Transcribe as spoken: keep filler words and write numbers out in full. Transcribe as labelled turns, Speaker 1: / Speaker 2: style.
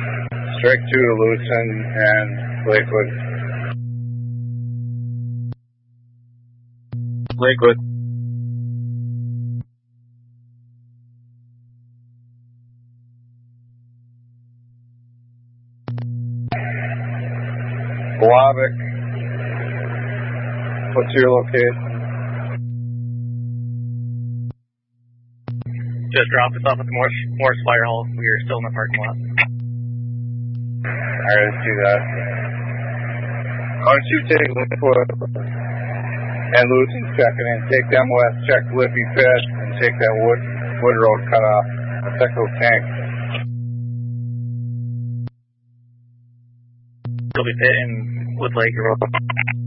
Speaker 1: Strike two to Lewiston and Lakewood.
Speaker 2: Lakewood.
Speaker 1: Blavic. What's your location?
Speaker 3: Just dropped us off at the Morse, Morse Fire Hall. We are still in the parking lot.
Speaker 1: Alright, let's do that. Why don't you take Lakewood and Lewiston second and take them west, check Liffey fifth, and take that wood, wood road cut off. Echo tank.
Speaker 3: It'll be fit in Wood Lake Road.